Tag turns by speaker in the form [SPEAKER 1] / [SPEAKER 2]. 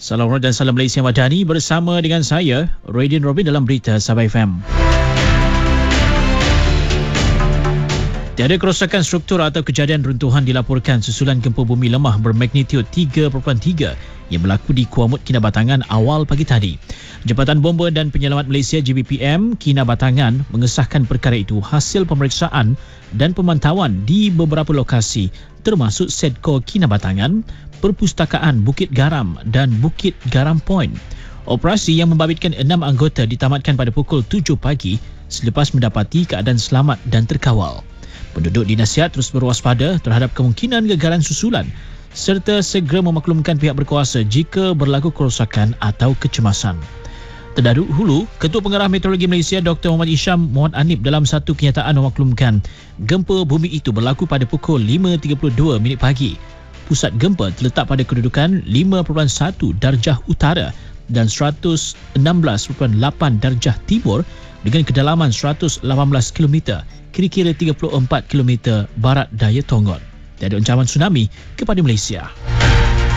[SPEAKER 1] Salam hormat dan salam Malaysia Madani bersama dengan saya, Radian Robin dalam Berita Sabah FM. Tiada kerosakan struktur atau kejadian runtuhan dilaporkan susulan gempa bumi lemah bermagnitud 3.3 yang berlaku di Kuamut, Kinabatangan awal pagi tadi. Jabatan Bomba dan Penyelamat Malaysia JBPM Kinabatangan mengesahkan perkara itu hasil pemeriksaan dan pemantauan di beberapa lokasi termasuk Sedco Kinabatangan, Perpustakaan Bukit Garam dan Bukit Garam Point. Operasi yang membabitkan 6 anggota ditamatkan pada pukul 7 pagi selepas mendapati keadaan selamat dan terkawal. Penduduk dinasihat terus berwaspada terhadap kemungkinan gagaran susulan serta segera memaklumkan pihak berkuasa jika berlaku kerosakan atau kecemasan. Terdahulu, Ketua Pengarah Meteorologi Malaysia Dr. Muhammad Isham Muhammad Anip dalam satu kenyataan memaklumkan gempa bumi itu berlaku pada pukul 5.32 minit pagi. Pusat gempa terletak pada kedudukan 5.1 darjah utara dan 116.8 darjah timur dengan kedalaman 118 km, kira-kira 34 km barat daya Tongon. Tiada ancaman tsunami kepada Malaysia.